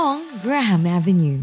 along Graham Avenue.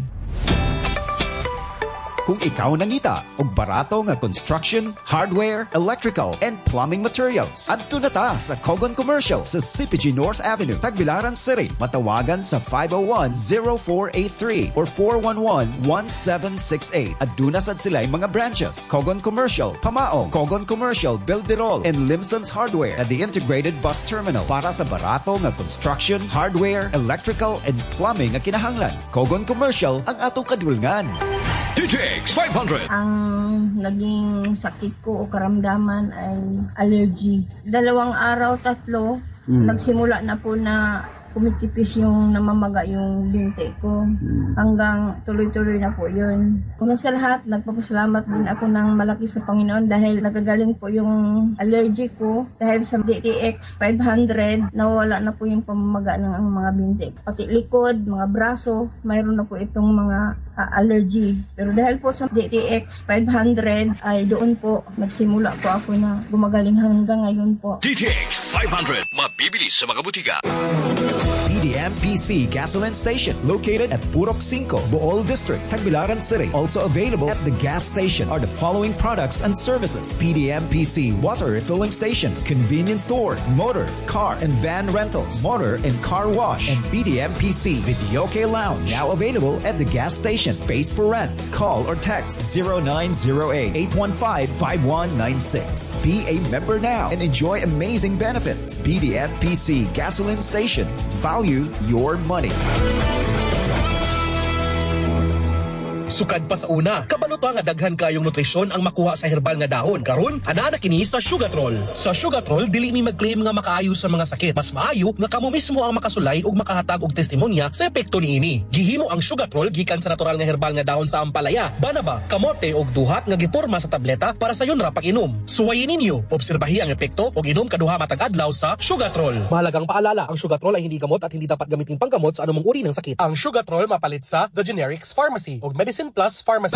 Kung ikaw nangita og barato nga construction, hardware, electrical, and plumbing materials, adto na ta sa Kogon Commercial sa CPG North Avenue, Tagbilaran City. Matawagan sa 501-0483 or 411-1768. Aduna sad sila mga branches: Kogon Commercial, Pamao, Kogon Commercial, Bilderol, and Limson's Hardware at the Integrated Bus Terminal para sa barato nga construction, hardware, electrical, and plumbing nga kinahanglan. Kogon Commercial ang atong kadulngan. DTX 500. Ang naging sakit ko o karamdaman ay allergy. 2 araw, 3, nagsimula na po na kumitipis yung namamaga yung binti ko. Hanggang tuloy-tuloy na po yun. Una sa lahat, nagpapasalamat din ako ng malaki sa Panginoon dahil nagagaling po yung allergy ko. Dahil sa DTX 500, nawala na po yung pamamaga ng mga binti. Pati likod, mga braso, mayroon na po itong mga allergy. Pero dahil po sa DTX 500 ay doon po nagsimula po ako na gumagaling hanggang ngayon po. DTX 500, mabibili sa mga butika. PDM-PC Gasoline Station located at Purok 5, Bohol District, Tagbilaran City. Also available at the gas station are the following products and services: PDM-PC Water Refilling Station, Convenience Store, Motor, Car, and Van Rentals, Motor and Car Wash, and PDM-PC Videoke Lounge. Now available at the gas station. Space for rent. Call or text 0908-815-5196. Be a member now and enjoy amazing benefits. PDM-PC Gasoline Station. Value your money. Sukad pa sa una, kabaluto nga daghan kayong nutrisyon ang makuha sa herbal nga dahon. Karon, ana na kini sa Sugatrol. Sa Sugatrol, dili mi mag-claim nga makaayo sa mga sakit. Mas maayo nga kamo mismo ang makasulay ug makahatag og testimonya sa epekto niini. Gihimo ang Sugatrol gikan sa natural nga herbal nga dahon sa ampalaya, banaba, kamote ug duhat nga giporma sa tableta para sa yun ra pag-inom. Suwayin ninyo, obserbahi ang epekto ug inom kaduha matag adlaw sa Sugatrol. Mahalagang paalala, ang Sugatrol ay hindi gamot at hindi dapat gamitin panggamot sa anumang uri ng sakit. Ang Sugatrol mapalit sa The Generics Pharmacy ug Medicine Plus Pharmacy.